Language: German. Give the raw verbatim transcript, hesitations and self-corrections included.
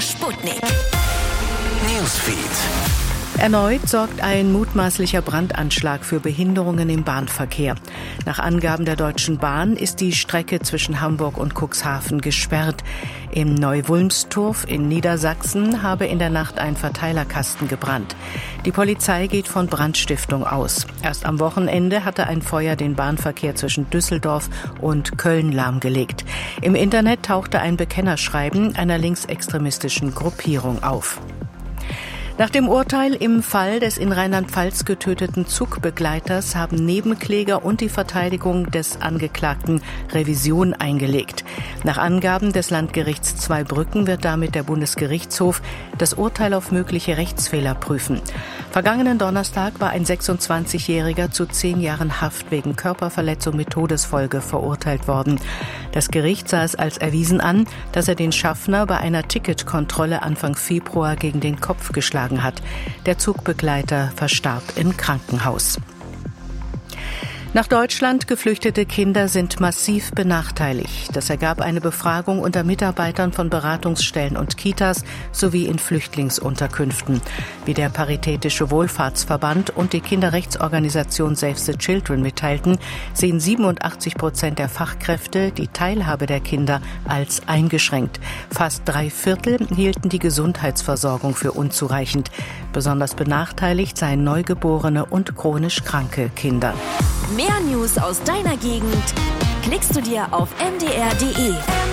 Sputnik Newsfeed. Erneut sorgt ein mutmaßlicher Brandanschlag für Behinderungen im Bahnverkehr. Nach Angaben der Deutschen Bahn ist die Strecke zwischen Hamburg und Cuxhaven gesperrt. Im Neu-Wulmstorf in Niedersachsen habe in der Nacht ein Verteilerkasten gebrannt. Die Polizei geht von Brandstiftung aus. Erst am Wochenende hatte ein Feuer den Bahnverkehr zwischen Düsseldorf und Köln lahmgelegt. Im Internet tauchte ein Bekennerschreiben einer linksextremistischen Gruppierung auf. Nach dem Urteil im Fall des in Rheinland-Pfalz getöteten Zugbegleiters haben Nebenkläger und die Verteidigung des Angeklagten Revision eingelegt. Nach Angaben des Landgerichts Zweibrücken wird damit der Bundesgerichtshof das Urteil auf mögliche Rechtsfehler prüfen. Vergangenen Donnerstag war ein sechsundzwanzigjähriger zu zehn Jahren Haft wegen Körperverletzung mit Todesfolge verurteilt worden. Das Gericht sah es als erwiesen an, dass er den Schaffner bei einer Ticketkontrolle Anfang Februar gegen den Kopf geschlagen hat. Der Zugbegleiter verstarb im Krankenhaus. Nach Deutschland geflüchtete Kinder sind massiv benachteiligt. Das ergab eine Befragung unter Mitarbeitern von Beratungsstellen und Kitas sowie in Flüchtlingsunterkünften. Wie der Paritätische Wohlfahrtsverband und die Kinderrechtsorganisation Save the Children mitteilten, sehen siebenundachtzig Prozent der Fachkräfte die Teilhabe der Kinder als eingeschränkt. Fast drei Viertel hielten die Gesundheitsversorgung für unzureichend. Besonders benachteiligt seien neugeborene und chronisch kranke Kinder. Mehr News aus deiner Gegend klickst du dir auf m d r punkt d e.